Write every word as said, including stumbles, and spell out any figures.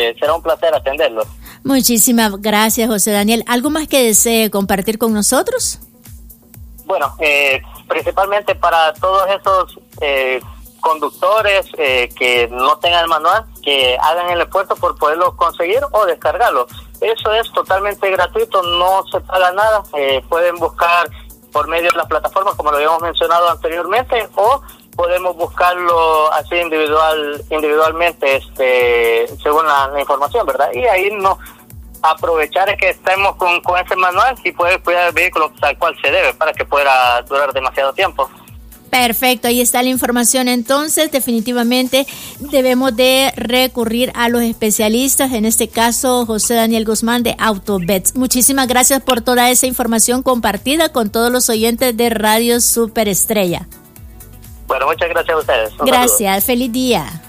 eh, será un placer atenderlos. Muchísimas gracias, José Daniel. ¿Algo más que desee compartir con nosotros? Bueno, eh, principalmente para todos esos eh, conductores eh, que no tengan el manual, que hagan el esfuerzo por poderlo conseguir o descargarlo. Eso es totalmente gratuito, no se paga nada. Eh, pueden buscar por medio de las plataformas, como lo habíamos mencionado anteriormente, o podemos buscarlo así individual, individualmente, este, según la, la información, ¿verdad? Y ahí no aprovechar es que estemos con, con ese manual y poder cuidar el vehículo tal cual se debe para que pueda durar demasiado tiempo. Perfecto, ahí está la información. Entonces, definitivamente debemos de recurrir a los especialistas, en este caso José Daniel Guzmán de AutoVets. Muchísimas gracias por toda esa información compartida con todos los oyentes de Radio Superestrella. Bueno, muchas gracias a ustedes. Un gracias, saludo. Feliz día.